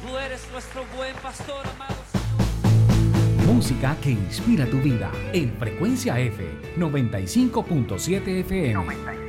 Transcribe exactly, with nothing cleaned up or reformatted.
Tú eres nuestro buen pastor, amado Señor. Música que inspira tu vida en Frecuencia F noventa y cinco punto siete F M.